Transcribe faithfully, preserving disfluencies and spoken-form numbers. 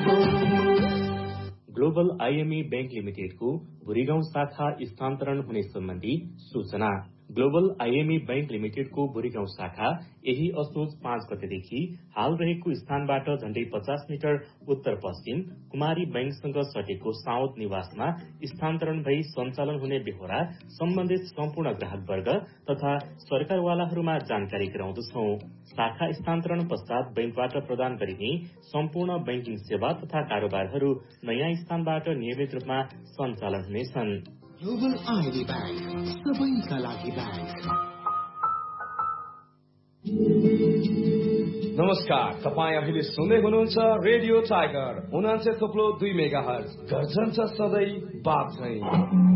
Global IME bank लिमिटेडको Bhurigaun शाखा स्थानान्तरण हुने सम्बन्धी सूचना। ग्लोबल आईएमई बैंक लिमिटेडको भुरीगाउँ शाखा यही असोज पाँच गतेदेखि हाल रहेको स्थानबाट झण्डै पचास मिटर उत्तर पश्चिम कुमारी बैंकसँग सटेको साउथ निवासमा स्थानान्तरण भई सञ्चालन हुने बेहोरा सम्बन्धित सम्पूर्ण ग्राहक वर्ग तथा सरकारवालाहरूमा जानकारी गराउँदछौ। शाखा स्थानान्तरण पश्चात बैंकबाट प्रदान गरिने सम्पूर्ण बैंकिङ सेवा तथा कारोबारहरू नयाँ स्थानबाट नियमित रूपमा सञ्चालन हुनेछन्। ग्लोबल आईडी बैंक, सबैका लागि बैंक। नमस्कार, तपाईँ अहिले सुन्दै हुनुहुन्छ रेडियो टाइगर उनान्सय थोप्लो दुई मेगा हर्ज। गर्जन छ सधैँ बात चाहिँ।